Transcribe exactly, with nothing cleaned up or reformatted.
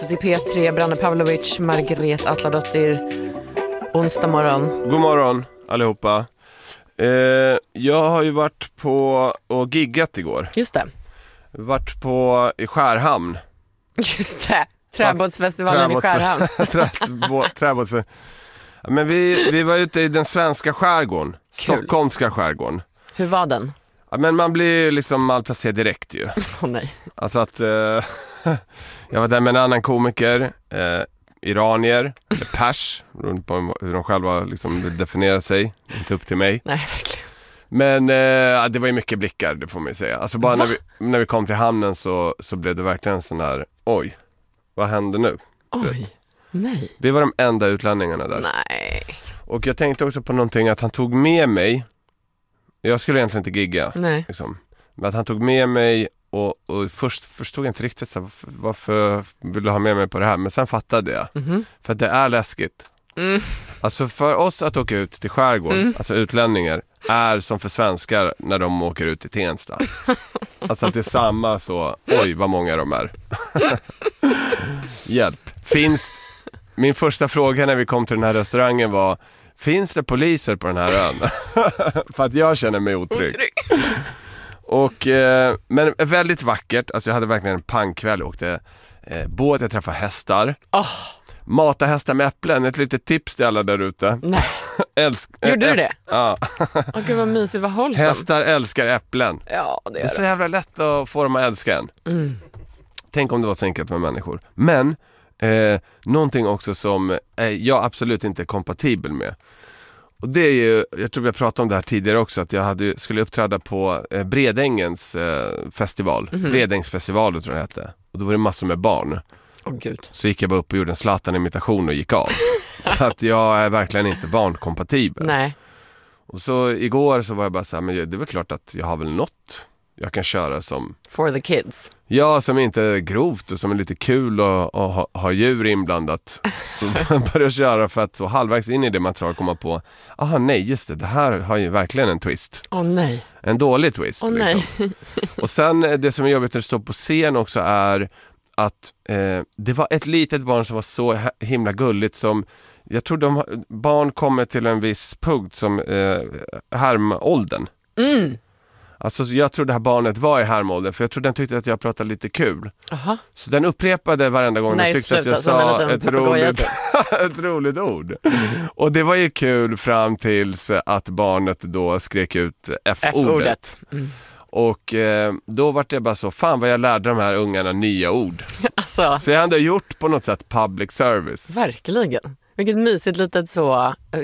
Det är P tre, Branne Pavlovic, Margret Atladottir. Onsdag morgon. God morgon allihopa. eh, Jag har ju varit på och giggat igår. Just det. Varit på i Skärhamn. Just det, Träbåtsfestivalen i Skärhamn. Träbåtsfestivalen. Men vi, vi var ute i den svenska skärgården. Kul. Stockholmska skärgården. Hur var den? Ja, men man blir liksom malplacerad direkt ju. Åh oh, nej. Alltså att eh, jag var där med en annan komiker, eh, iranier, eller pers, beroende på hur de själva liksom definierar sig, inte upp till mig. Nej, verkligen. Men eh, det var ju mycket blickar, det får man ju säga. Alltså bara när vi, när vi kom till hamnen så, så blev det verkligen en sån här, oj, vad händer nu? Oj, nej. Vi var de enda utlänningarna där. Nej. Och jag tänkte också på någonting att han tog med mig. Jag skulle egentligen inte gigga. Nej. Liksom. Men att han tog med mig och, och först förstod jag inte riktigt så här, varför, varför vill du ha med mig på det här? Men sen fattade jag. Mm-hmm. För att det är läskigt. Mm. Alltså för oss att åka ut till skärgården, Mm. alltså utlänningar, är som för svenskar när de åker ut till Tensta. Alltså att det är samma så, oj vad många de är. Hjälp. Finns, min första fråga när vi kom till den här restaurangen var, finns det poliser på den här ön? För att jag känner mig otrygg. otrygg. Och, eh, men väldigt vackert, alltså jag hade verkligen en pangkväll. Jag åkte eh, båt, jag träffade hästar. Oh. Mata hästar med äpplen, ett litet tips till alla där ute. Nej. Älsk, Gjorde du det? Ja. Åh gud vad mysigt, vad hållsamt. Hästar älskar äpplen. Ja, det är det. är så jävla lätt att få dem att älska en. Mm. Tänk om det var så enkelt med människor. Men eh, någonting också som eh, jag absolut inte är kompatibel med. Och det är ju, jag tror vi har pratat om det här tidigare också, att jag hade, skulle uppträda på eh, Bredängens eh, festival. Mm-hmm. Bredängsfestivalen tror jag det hette. Och då var det massor med barn. Åh gud. Så gick jag bara upp och gjorde en Zlatan-imitation och gick av. För att jag är verkligen inte barnkompatibel. Nej. Och så igår så var jag bara så här, men det är väl klart att jag har väl något jag kan köra som... For the kids. Ja, som inte är grovt och som är lite kul och, och ha, ha djur inblandat. Så började jag köra för att så halvvägs in i det material komma på, aha nej just det, det här har ju verkligen en twist. Åh oh, nej. En dålig twist. Åh oh, liksom. nej. Och sen det som är jobbigt när du står på scen också är att eh, det var ett litet barn som var så himla gulligt som, jag tror de barn kommer till en viss punkt som eh, härmåldern. Mm. Alltså jag tror det här barnet var i härmåldern, för jag tror den tyckte att jag pratade lite kul. Aha. Så den upprepade varenda gång Nej, den tyckte sluta, att jag sa ett roligt, typ. ett roligt ord. Och det var ju kul fram tills att barnet då skrek ut F-ordet. F-ordet. Mm. Och eh, då var det bara så, fan vad jag lärde de här ungarna nya ord. Alltså. Så jag hade gjort på något sätt public service. Verkligen. Vilket mysigt litet så